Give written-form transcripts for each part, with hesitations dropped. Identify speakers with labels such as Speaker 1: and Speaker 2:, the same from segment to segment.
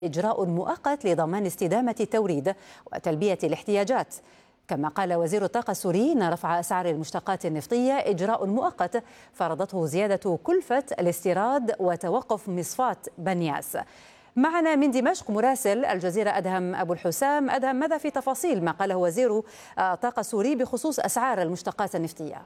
Speaker 1: إجراء مؤقت لضمان استدامة التوريد وتلبية الاحتياجات. كما قال وزير الطاقة السوري أن رفع أسعار المشتقات النفطية إجراء مؤقت فرضته زيادة كلفة الاستيراد وتوقف مصفاة بنياس. معنا من دمشق مراسل الجزيرة أدهم أبو الحسام. أدهم، ماذا في تفاصيل ما قاله وزير الطاقة السوري بخصوص أسعار المشتقات النفطية؟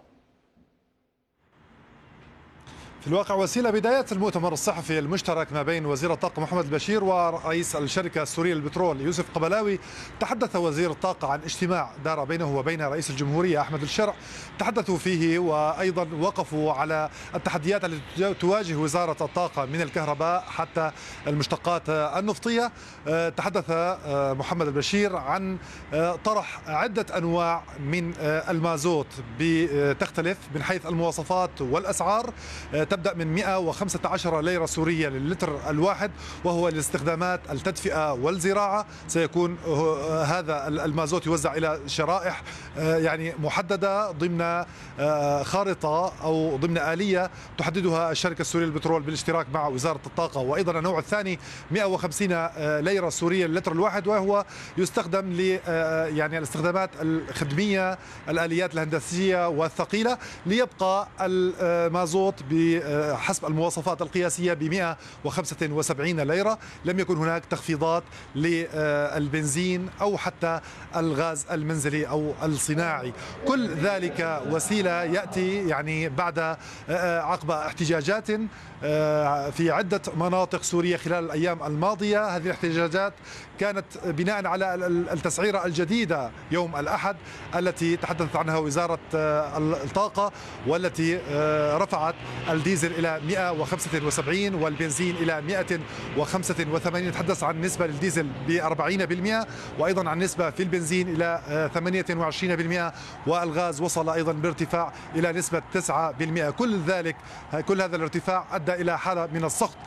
Speaker 2: في الواقع وسيلة بداية المؤتمر الصحفي المشترك ما بين وزير الطاقة محمد البشير ورئيس الشركة السورية للبترول يوسف قبلاوي، تحدث وزير الطاقة عن اجتماع دار بينه وبين رئيس الجمهورية أحمد الشرع، تحدثوا فيه وأيضا وقفوا على التحديات التي تواجه وزارة الطاقة من الكهرباء حتى المشتقات النفطية. تحدث محمد البشير عن طرح عدة أنواع من المازوت بتختلف من حيث المواصفات والأسعار، تبدأ من 115 ليرة سورية للتر الواحد، وهو لاستخدامات التدفئة والزراعة. سيكون هذا المازوت يوزع إلى شرائح يعني محددة ضمن خارطة أو ضمن آلية تحددها الشركة السورية للبترول بالاشتراك مع وزارة الطاقة. وأيضا النوع الثاني 150 ليرة سورية للتر الواحد، وهو يستخدم ل يعني الاستخدامات الخدمية، الآليات الهندسية والثقيلة، ليبقى المازوت بحسب المواصفات القياسية ب 175 ليرة. لم يكن هناك تخفيضات للبنزين أو حتى الغاز المنزلي أو الصناعي. كل ذلك وسيلة يأتي يعني بعد عقب احتجاجات في عدة مناطق سورية خلال الأيام الماضية. هذه الاحتجاجات كانت بناء على التسعيرة الجديدة يوم الأحد التي تحدثت عنها وزارة الطاقة، والتي رفعت الديزل إلى 175 والبنزين إلى 185. نتحدث عن نسبة للديزل ب 40%، وأيضا عن نسبة في البنزين إلى 28%، والغاز وصل أيضا بارتفاع إلى نسبة 9%. كل هذا الارتفاع أدى إلى حالة من السخط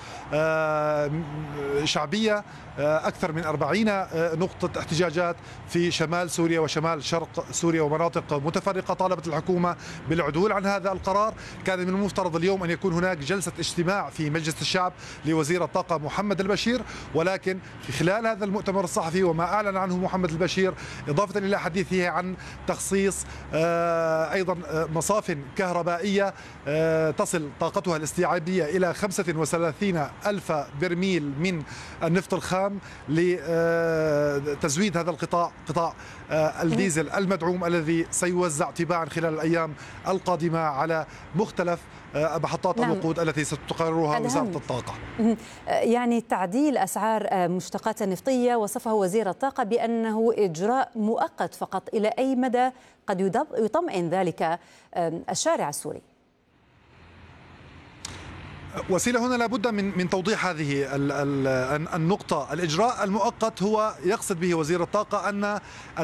Speaker 2: شعبية. أكثر من 40 نقطة احتجاجات في شمال سوريا وشمال شرق سوريا ومناطق متفرقة طالبت الحكومة بالعدول عن هذا القرار. كان من المفترض اليوم أن يكون هناك جلسة اجتماع في مجلس الشعب لوزير الطاقة محمد البشير، ولكن في خلال هذا المؤتمر الصحفي وما أعلن عنه محمد البشير، إضافة إلى حديثه عن تخصيص أيضا مصاف كهربائية تصل طاقتها الاستيعابية إلى 35 ألف برميل من النفط الخام لتزويد هذا قطاع الديزل المدعوم الذي سيوزع تباعا خلال الأيام القادمة على مختلف محطات الوقود التي ستقررها وزارة الطاقة.
Speaker 1: يعني تعديل أسعار مشتقات النفطية وصفه وزير الطاقة بأنه إجراء مؤقت فقط. إلى أي مدى قد يطمئن ذلك الشارع السوري؟
Speaker 2: وسيلة، هنا لابد من توضيح هذه النقطة. الإجراء المؤقت هو يقصد به وزير الطاقة أن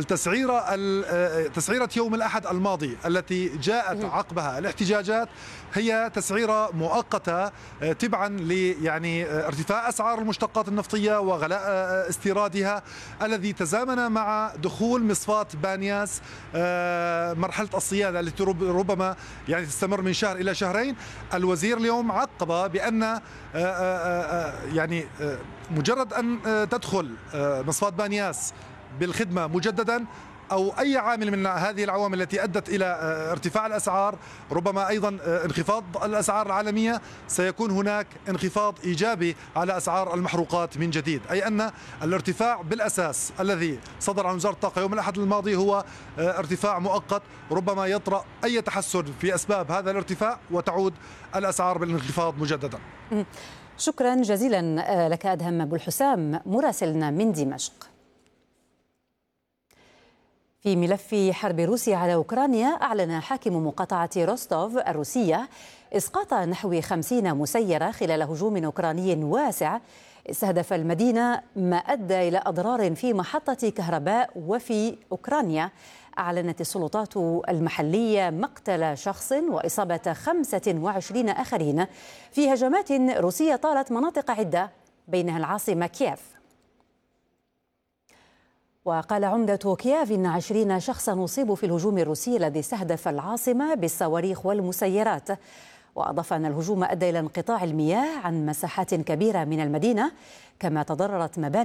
Speaker 2: تسعيرة يوم الأحد الماضي التي جاءت عقبها الاحتجاجات هي تسعيرة مؤقتة تبعا يعني ارتفاع أسعار المشتقات النفطية وغلاء استيرادها الذي تزامن مع دخول مصفاة بانياس مرحلة الصيانة التي ربما يعني تستمر من شهر إلى شهرين. الوزير اليوم عقب بأن يعني مجرد أن تدخل مصفاة بانياس بالخدمة مجددا أو أي عامل من هذه العوامل التي أدت إلى ارتفاع الأسعار، ربما أيضا انخفاض الأسعار العالمية، سيكون هناك انخفاض إيجابي على أسعار المحروقات من جديد. أي أن الارتفاع بالأساس الذي صدر عن وزارة الطاقة يوم الأحد الماضي هو ارتفاع مؤقت، ربما يطرأ أي تحسن في أسباب هذا الارتفاع وتعود الأسعار بالانخفاض مجددا.
Speaker 1: شكرا جزيلا لك أدهم أبو الحسام مراسلنا من دمشق. في ملف حرب روسيا على أوكرانيا، أعلن حاكم مقاطعة روستوف الروسية إسقاط نحو 50 مسيرة خلال هجوم أوكراني واسع استهدف المدينة، ما أدى إلى أضرار في محطة كهرباء وفي أوكرانيا. أعلنت السلطات المحلية مقتل شخص وإصابة 25 آخرين في هجمات روسية طالت مناطق عدة بينها العاصمة كييف. وقال عمدة كييف إن 20 شخصا أصيبوا في الهجوم الروسي الذي استهدف العاصمة بالصواريخ والمسيرات. وأضاف أن الهجوم أدى إلى انقطاع المياه عن مساحات كبيرة من المدينة، كما تضررت مباني